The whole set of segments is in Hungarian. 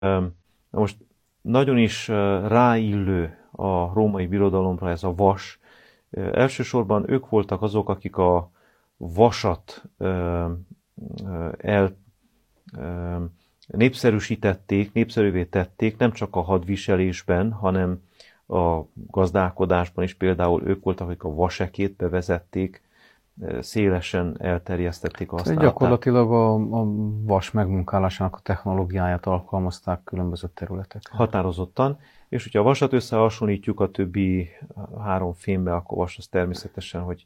Na most nagyon is ráillő a római birodalomra ez a vas. Elsősorban ők voltak azok, akik a vasat el népszerűsítették, népszerűvé tették, nem csak a hadviselésben, hanem a gazdálkodásban is. Például ők voltak, akik a vasekét bevezették, szélesen elterjesztették a használatát. Gyakorlatilag a vas megmunkálásának a technológiáját alkalmazták különböző területeken. Határozottan, és hogyha a vasat összehasonlítjuk a többi három fémbe, akkor vas az természetesen, hogy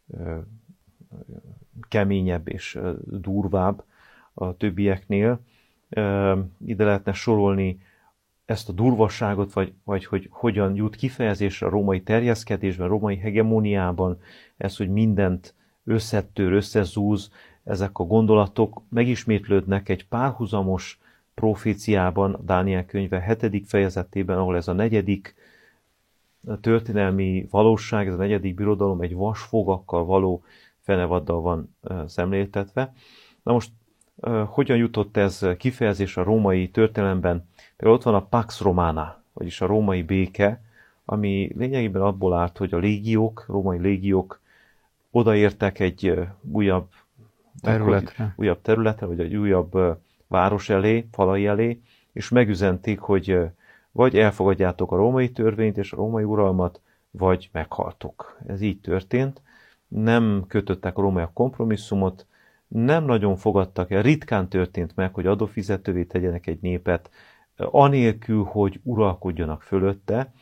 keményebb és durvább a többieknél. Ide lehetne sorolni ezt a durvasságot, vagy hogy hogyan jut kifejezésre a római terjeszkedésben, a római hegemóniában, ez, hogy mindent összetör, összezúz, ezek a gondolatok megismétlődnek egy párhuzamos proféciában, a Dániel könyve 7. fejezetében, ahol ez a 4. történelmi valóság, ez a 4. birodalom egy vasfogakkal való fenevaddal van szemléltetve. Na most hogyan jutott ez kifejezés a római történelemben? Például ott van a Pax Romana, vagyis a római béke, ami lényegében abból állt, hogy a légiók, római légiók odaértek egy újabb területre, vagy egy újabb város elé, falai elé, és megüzenték, hogy vagy elfogadjátok a római törvényt és a római uralmat, vagy meghaltok. Ez így történt. Nem kötöttek a rómaiak kompromisszumot, nem nagyon fogadtak el, ritkán történt meg, hogy adófizetővé tegyenek egy népet, anélkül, hogy uralkodjanak fölötte.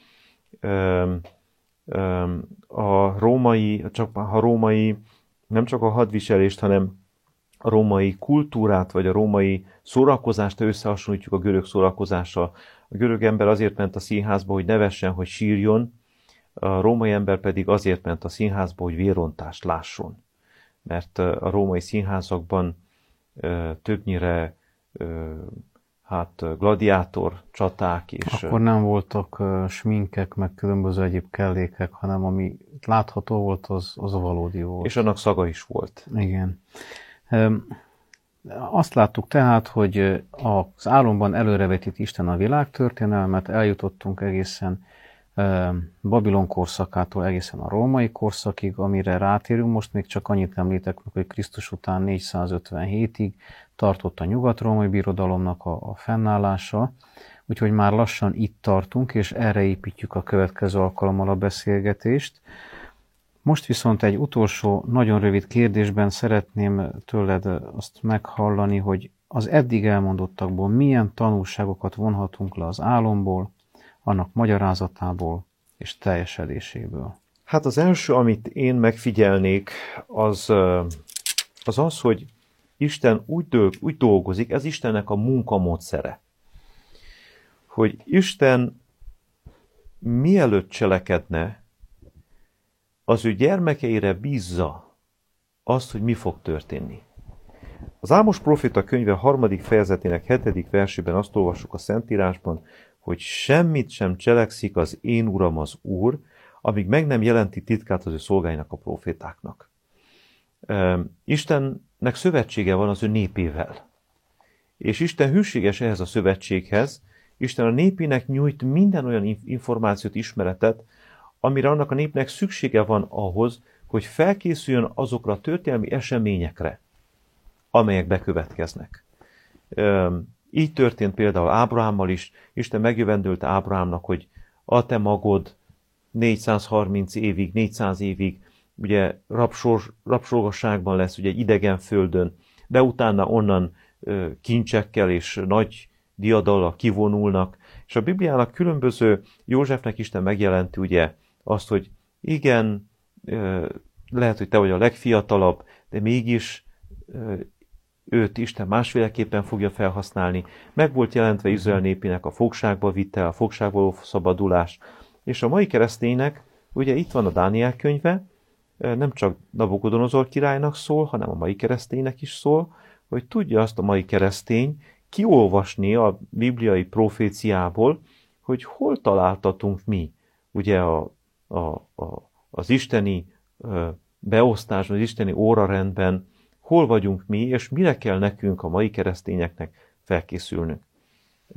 A római, nem csak a hadviselést, hanem a római kultúrát, vagy a római szórakozást összehasonlítjuk a görög szórakozással. A görög ember azért ment a színházba, hogy nevessen, hogy sírjon, a római ember pedig azért ment a színházba, hogy vérrontást lásson. Mert a római színházakban többnyire gladiátor csaták és... Akkor nem voltak sminkek, meg különböző egyéb kellékek, hanem ami látható volt, az a valódi volt. És annak szaga is volt. Igen. Azt láttuk tehát, hogy az álomban előrevetít Isten a világtörténelmet, eljutottunk egészen Babilon korszakától egészen a római korszakig, amire rátérünk. Most még csak annyit említek meg, hogy Krisztus után 457-ig tartott a nyugat-római birodalomnak a fennállása, úgyhogy már lassan itt tartunk, és erre építjük a következő alkalommal a beszélgetést. Most viszont egy utolsó, nagyon rövid kérdésben szeretném tőled azt meghallani, hogy az eddig elmondottakból milyen tanulságokat vonhatunk le az álomból, annak magyarázatából és teljesedéséből. Hát az első, amit én megfigyelnék, az, hogy Isten úgy dolgozik, ez Istennek a munkamódszere. Hogy Isten mielőtt cselekedne, az ő gyermekeire bízza azt, hogy mi fog történni. Az Ámos próféta könyve 3. fejezetének 7. versében azt olvassuk a Szentírásban, hogy semmit sem cselekszik az én Uram az Úr, amíg meg nem jelenti titkát az ő szolgáinak, a prófétáknak. Istennek szövetsége van az ő népével. És Isten hűséges ehhez a szövetséghez. Isten a népének nyújt minden olyan információt, ismeretet, amire annak a népnek szüksége van ahhoz, hogy felkészüljön azokra a történelmi eseményekre, amelyek bekövetkeznek. Így történt például Ábrahámmal is. Isten megjövendőlte Ábrahámnak, hogy a te magod 430 évig, 400 évig ugye rabszolgasságban lesz, ugye egy idegen földön, de utána onnan kincsekkel és nagy diadallal kivonulnak. És a Bibliának különböző, Józsefnek Isten megjelenti ugye azt, hogy igen, lehet, hogy te vagy a legfiatalabb, de mégis őt Isten másféleképpen fogja felhasználni. Meg volt jelentve Izrael népének a fogságba vitte, a fogságból való szabadulás. És a mai kereszténynek, ugye itt van a Dániel könyve, nem csak Nabukodonozor királynak szól, hanem a mai kereszténynek is szól, hogy tudja azt a mai keresztény kiolvasni a bibliai proféciából, hogy hol találtatunk mi, ugye az isteni beosztásban, az isteni órarendben, hol vagyunk mi, és mire kell nekünk, a mai keresztényeknek felkészülnünk.